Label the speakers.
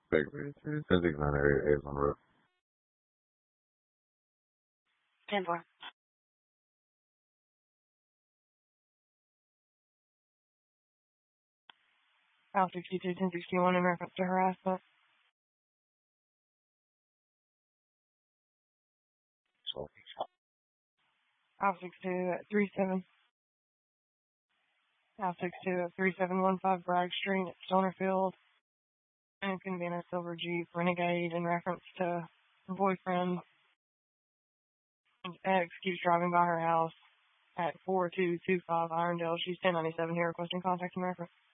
Speaker 1: Bakery, 1069 Avon Road.
Speaker 2: 10-4. File 62, 1061 in reference to harassment. File 62 at 37. File 62 at 3715 Bragg Street at Stonerfield. And can be in a silver Jeep Renegade in reference to her boyfriend. Ex keeps driving by her house at 4225 Irondale. She's 1097 here requesting contact and reference.